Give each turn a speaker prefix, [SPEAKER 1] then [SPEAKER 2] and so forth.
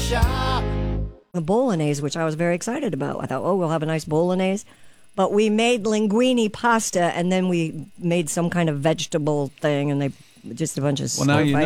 [SPEAKER 1] shop.
[SPEAKER 2] The bolognese, which I was very excited about. I thought, oh, we'll have a nice bolognese. But we made linguine pasta, and then we made some kind of vegetable thing, and they just a bunch of
[SPEAKER 3] Well, now you know.